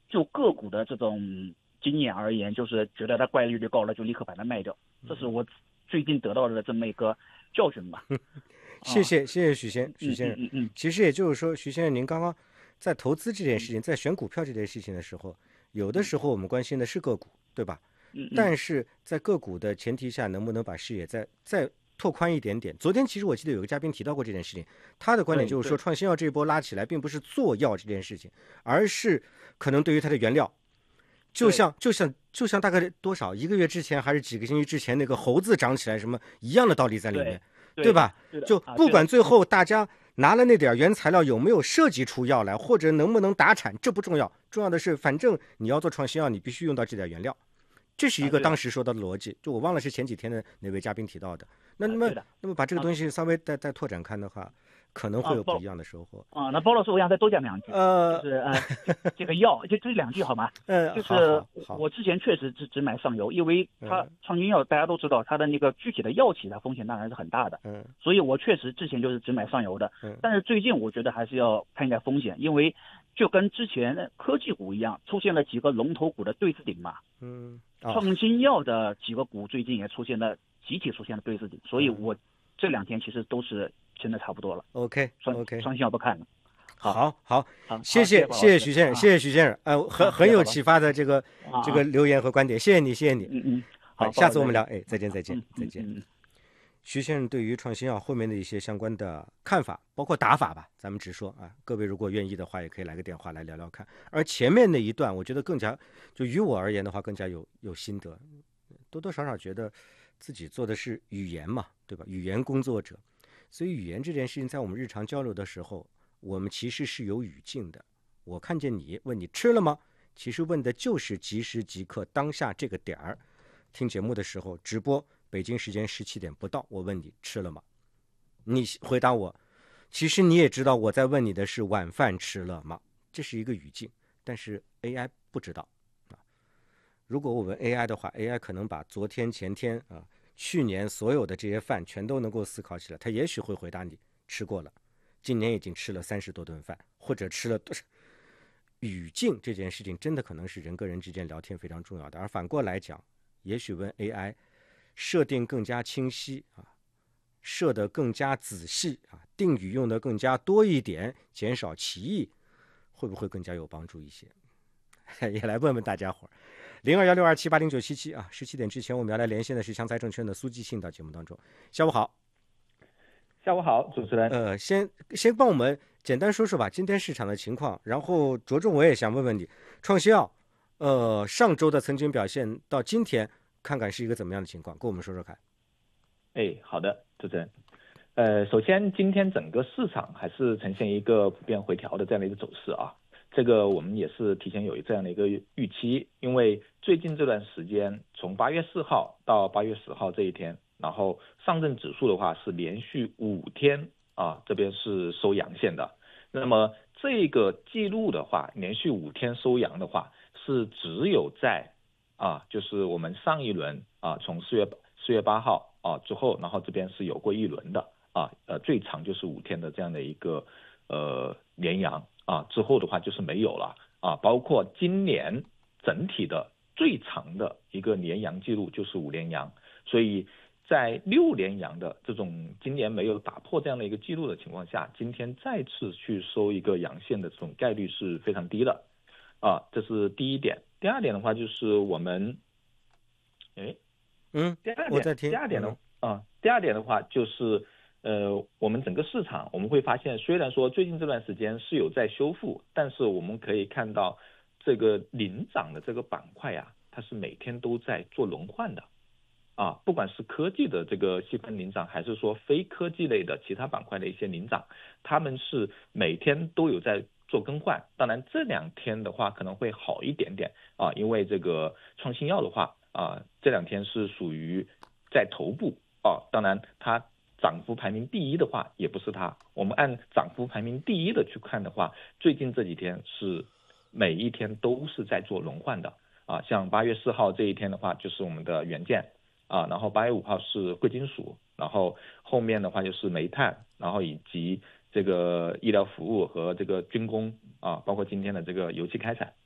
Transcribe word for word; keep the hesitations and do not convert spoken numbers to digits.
就个股的这种经验而言，就是觉得它怪率率高了，就立刻把它卖掉。这是我最近得到的这么一个教训吧。 谢啊， 谢谢谢许先许嗯先生。 嗯嗯嗯， 其实也就是说，徐先生您刚刚在投资这件事情，在选股票这件事情的时候，有的时候我们关心的是个股，对吧？ 嗯嗯， 但是在个股的前提下，能不能把视野再再拓宽一点点？昨天其实我记得有个嘉宾提到过这件事情，他的观点就是说， 对对创新药这一波拉起来，并不是做药这件事情，而是可能对于它的原料，就对像就像就像大概多少一个月之前还是几个星期之前那个猴子长起来什么一样的道理在里面， 对对的对吧？ 对的啊， 就不对的， 管最后大家拿了那点原材料有没有设计出药来，或者能不能达产，这不重要，重要的是反正你要做创新药，你必须用到这点原料。这是一啊对的个当时说到的逻辑，就我忘了是前几天的哪位嘉宾提到的。那那么啊对的那么把这个啊东西稍微再再拓展看的话，可能会啊包有不一样的收获。 啊，那包老师，我想再多讲两句，就呃是呃，这这个药，就这两句好吗？ 呃，好就是好好， 我之前确实只只买上游，因为它嗯创新药大家都知道，它的那个具体的药企它风险当然是很大的， 嗯所以我确实之前就是只买上游的。 嗯但是最近我觉得还是要看一下风险，因为就跟之前科技股一样，出现了几个龙头股的对置顶嘛。 嗯哦创新药的几个股最近也出现了集体出现了对置顶，所以嗯我这两天其实都是真的差不多了， ，OK 创 OK， 创新药不看了。好， 好好， 好，好，谢谢谢谢包老师谢谢徐先生，谢啊谢徐先生，呃，很啊，谢谢包老师很有启发的这个啊啊， 这个留言和观点，谢谢你，谢谢你。 嗯嗯， 好， 好，包老师再见， 下次我们聊，哎，再见再见嗯再见。 嗯嗯嗯。 徐先生对于创新药后面的一些相关的看法，包括打法吧，咱们直说啊。各位如果愿意的话，也可以来个电话来聊聊看。而前面那一段，我觉得更加，就于我而言的话，更加有有心得，多多少少觉得自己做的是语言嘛，对吧？语言工作者，所以语言这件事情，在我们日常交流的时候，我们其实是有语境的。我看见你问你吃了吗？其实问的就是即时即刻当下这个点儿。听节目的时候，直播北京时间十七点不到，我问你吃了吗？你回答我，其实你也知道我在问你的是晚饭吃了吗？这是一个语境，但是 A I 不知道啊。如果我问 A I 的话，A I 可能把昨天、前天啊、去年所有的这些饭全都能够思考起来，他也许会回答你吃过了，今年已经吃了三十多顿饭，或者吃了多少。语境这件事情真的可能是人跟人之间聊天非常重要的，而反过来讲，也许问 A I 设定更加清晰啊，设得更加仔细啊，定语用的更加多一点，减少歧义，会不会更加有帮助一些？也来问问大家伙儿，零二幺六二七八零九七七啊，十七点之前我们要来连线的是强财证券的苏继信到节目当中。下午好。 下午好，主持人。 呃，先先帮我们简单说说吧，今天市场的情况，然后着重我也想问问你，创新药，呃，上周的曾经表现到今天，看看是一个怎么样的情况，跟我们说说看。 哎，好的，主持人。呃，首先今天整个市场还是呈现一个普遍回调的这样的一个走势啊，这个我们也是提前有这样的一个预期，因为最近这段时间，从八月四号到八月十号这一天，然后上证指数的话是连续五天啊，这边是收阳线的。那么这个记录的话，连续五天收阳的话，是只有在啊，就是我们上一轮啊，从四月四月八号啊之后，然后这边是有过一轮的啊，呃，最长就是五天的这样的一个呃连阳啊，之后的话就是没有了啊，包括今年整体的最长的一个连阳记录就是五连阳，所以在六连阳的这种今年没有打破这样的一个记录的情况下，今天再次去收一个阳线的这种概率是非常低的啊，这是第一点。第二点的话就是我们，哎， 嗯， 第二点， 我在听。 第二点呢， 嗯啊，第二点的话就是，呃，我们整个市场我们会发现，虽然说最近这段时间是有在修复，但是我们可以看到这个领涨的这个板块呀、啊，它是每天都在做轮换的，啊，不管是科技的这个细分领涨，还是说非科技类的其他板块的一些领涨，他们是每天都有在做更换。当然这两天的话可能会好一点点啊，因为这个创新药的话啊，这两天是属于在头部啊，当然它涨幅排名第一的话也不是它，我们按涨幅排名第一的去看的话，最近这几天是每一天都是在做轮换的啊，像八月四号这一天的话就是我们的元件啊，然后八月五号是贵金属，然后后面的话就是煤炭，然后以及这个医疗服务和这个军工啊，包括今天的这个油气开采